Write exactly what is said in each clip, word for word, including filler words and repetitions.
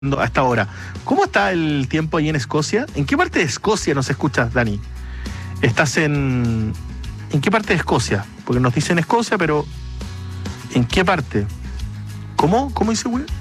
a esta hora. ¿Cómo está el tiempo ahí en Escocia? ¿En qué parte de Escocia nos escuchas, Dani? ¿Estás en... ¿En qué parte de Escocia? Porque nos dicen Escocia, pero ¿en qué parte? ¿Cómo? ¿Cómo dice, güey?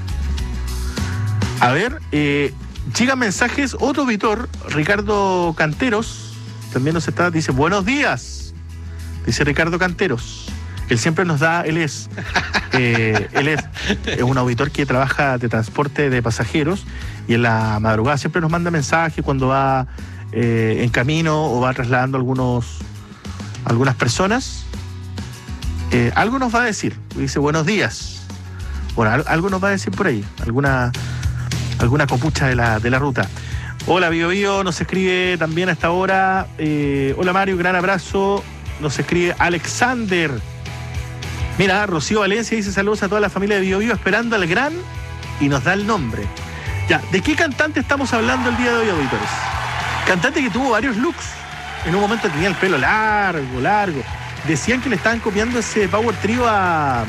A ver, eh, llegan mensajes. Otro auditor, Ricardo Canteros, también nos está, dice, buenos días. Dice Ricardo Canteros. Él siempre nos da, él es, eh, él es, es un auditor que trabaja de transporte de pasajeros y en la madrugada siempre nos manda mensajes cuando va eh, en camino o va trasladando algunos, algunas personas. Eh, algo nos va a decir, dice buenos días. Bueno, algo nos va a decir por ahí, alguna, alguna copucha de la, de la ruta. Hola, Bio Bio, nos escribe también a esta hora. Eh, hola, Mario, gran abrazo. Nos escribe Alexander. Mira, Rocío Valencia dice saludos a toda la familia de Bio Bio, esperando al gran, y nos da el nombre. Ya, ¿de qué cantante estamos hablando el día de hoy, auditores? Cantante que tuvo varios looks. En un momento tenía el pelo largo, largo. Decían que le estaban copiando ese Power Trio a...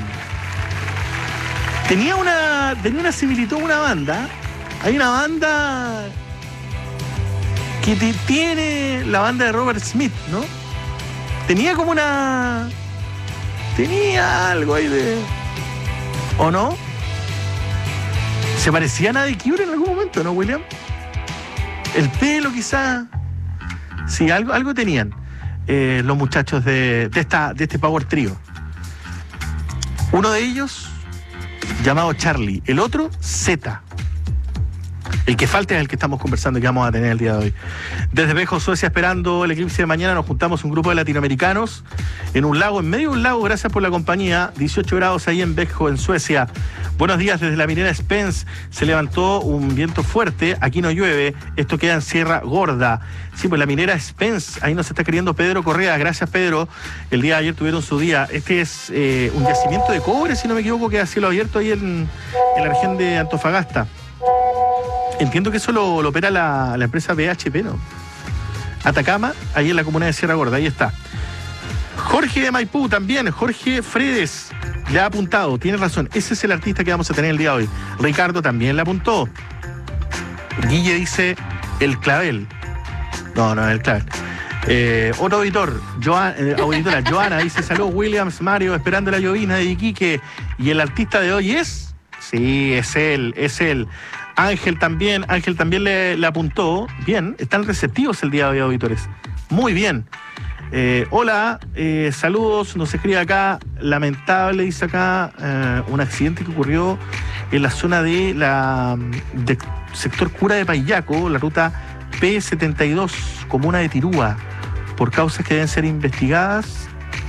Tenía una, tenía una similitud a una banda. Hay una banda que te, tiene la banda de Robert Smith, ¿no? Tenía como una... Tenía algo ahí de... ¿O no? ¿Se parecían a The Cure en algún momento, no, William? El pelo quizá. Sí, algo, algo tenían eh, los muchachos de, de, esta, de este Power Trio. Uno de ellos llamado Charlie, el otro Z. El que falta es el que estamos conversando y que vamos a tener el día de hoy. Desde Vejo, Suecia, esperando el eclipse de mañana, nos juntamos un grupo de latinoamericanos en un lago, en medio de un lago, gracias por la compañía. dieciocho grados ahí en Vejo, en Suecia. Buenos días, desde la minera Spence se levantó un viento fuerte, aquí no llueve, esto queda en Sierra Gorda. Sí, pues la minera Spence, ahí nos está queriendo Pedro Correa, gracias Pedro, el día de ayer tuvieron su día. Este es eh, un yacimiento de cobre, si no me equivoco, que a cielo abierto ahí en, en la región de Antofagasta. Entiendo que eso lo, lo opera la, la empresa B H P, ¿no? Atacama, ahí en la comuna de Sierra Gorda, ahí está. Jorge de Maipú también, Jorge Fredes, le ha apuntado, tiene razón, ese es el artista que vamos a tener el día de hoy. Ricardo también le apuntó. Guille dice, el clavel. No, no, el clavel. Eh, otro auditor, Joan, eh, auditora, Joana, dice, saludos Williams, Mario, esperando la llovina de Iquique. Y el artista de hoy es... Sí, es él, es él. Ángel también, Ángel también le, le apuntó. Bien, están receptivos el día de hoy, auditores. Muy bien. Eh, hola, eh, saludos, nos escribe acá, lamentable, dice acá, eh, un accidente que ocurrió en la zona de la de sector Cura de Payaco, la ruta P setenta y dos, comuna de Tirúa, por causas que deben ser investigadas.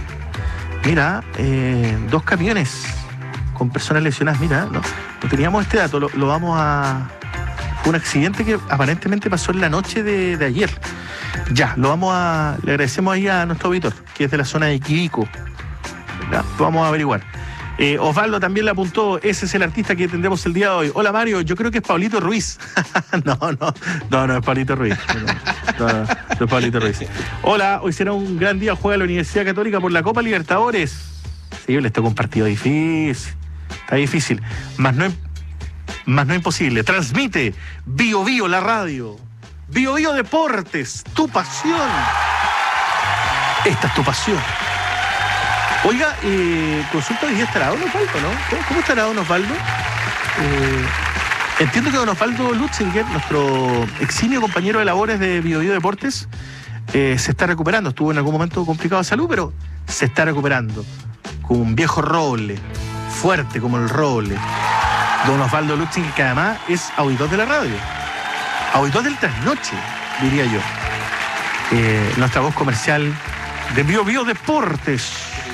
Mira, eh, dos camiones con personas lesionadas, mira, no, no teníamos este dato, lo, lo vamos a... Fue un accidente que aparentemente pasó en la noche de, de ayer. Ya, lo vamos a... Le agradecemos ahí a nuestro auditor, que es de la zona de Iquico. Ya, lo vamos a averiguar. Eh, Osvaldo también le apuntó, ese es el artista que tendremos el día de hoy. Hola Mario, yo creo que es Pablito Ruiz. no, no, no, no es Pablito Ruiz. No, no, no, no es Pablito Ruiz. Hola, hoy será un gran día, juega la Universidad Católica por la Copa Libertadores. Sí, les tocó un partido difícil. Está difícil, más no, más no imposible. Transmite Bio Bio, la radio. Bio Bio Deportes, tu pasión. Esta es tu pasión. Oiga, eh, consulta hoy día estará Don Osvaldo, ¿no? ¿Cómo, cómo estará Don Osvaldo? Eh, entiendo que Don Osvaldo Lutzinger, nuestro eximio compañero de labores de Bio Bio Deportes, eh, se está recuperando. Estuvo en algún momento complicado de salud, pero se está recuperando. Con un viejo roble, fuerte como el roble. Don Osvaldo Lutzinger, que además es auditor de la radio. Auditor del trasnoche, diría yo. Eh, nuestra voz comercial de Bio Bio Deportes.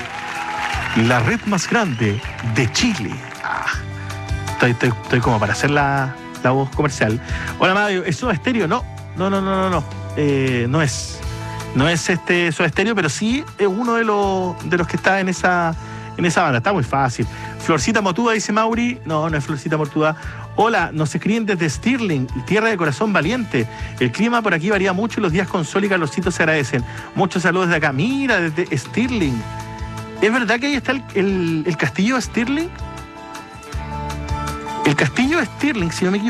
La red más grande de Chile. Ah, estoy, estoy, estoy como para hacer la, la voz comercial. Hola, Mario, ¿es Soda Stereo? No, no, no, no, no, no. Eh, no es. No es este Soda Stereo, pero sí es uno de los, de los que está en esa, en esa banda. Está muy fácil. Florcita Motuda, dice Mauri. No, no es Florcita Motuda. Hola, nos escriben desde Stirling, tierra de corazón valiente. El clima por aquí varía mucho y los días con sol y calorcito se agradecen. Muchos saludos de acá. Mira, desde Stirling. ¿Es verdad que ahí está el, el, el castillo de Stirling? El castillo de Stirling, si no me equivoco,